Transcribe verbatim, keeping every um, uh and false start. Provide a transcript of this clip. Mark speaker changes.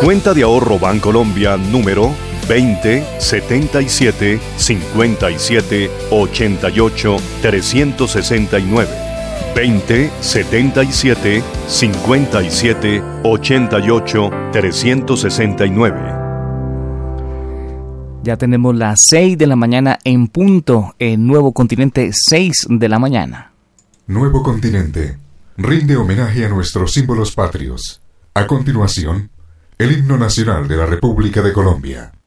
Speaker 1: Cuenta de ahorro Bancolombia número veinte setenta y siete cincuenta y siete ochenta y ocho trescientos sesenta y nueve. veinte setenta y siete cincuenta y siete ochenta y ocho trescientos sesenta y nueve.
Speaker 2: Ya tenemos las seis de la mañana en punto en Nuevo Continente, seis de la mañana.
Speaker 3: Nuevo Continente rinde homenaje a nuestros símbolos patrios. A continuación, el himno nacional de la República de Colombia.